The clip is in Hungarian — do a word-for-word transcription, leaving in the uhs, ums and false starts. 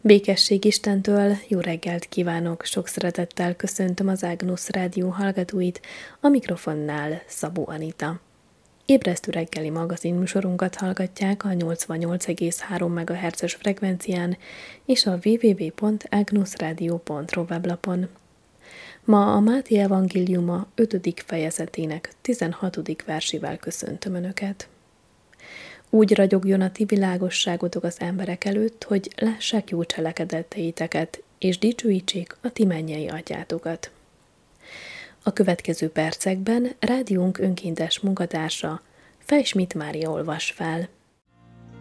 Békesség Istentől, jó reggelt kívánok, sok szeretettel köszöntöm az Ágnusz Rádió hallgatóit, a mikrofonnál Szabó Anita. Ébresztő reggeli magazinműsorunkat hallgatják a nyolcvannyolc egész három megahertzes frekvencián és a double-u double-u double-u pont agnuszradio pont ro weblapon. Ma a Máté evangéliuma ötödik fejezetének tizenhatodik versével köszöntöm Önöket. Úgy ragyogjon a ti világosságotok az emberek előtt, hogy lássák jó cselekedeteiteket, és dicsőítsék a ti mennyei atyátokat. A következő percekben rádiónk önkéntes munkatársa, Fejsmit Mária olvas fel.